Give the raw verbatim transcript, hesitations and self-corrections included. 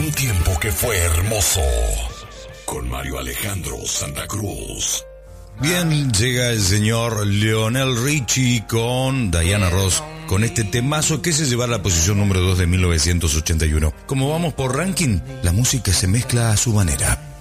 Un tiempo que fue hermoso. Con Mario Alejandro Santa Cruz. Bien, llega el señor Lionel Richie con Diana Ross, con este temazo que se lleva a la posición número dos de mil novecientos ochenta y uno. Como vamos por ranking, la música se mezcla a su manera.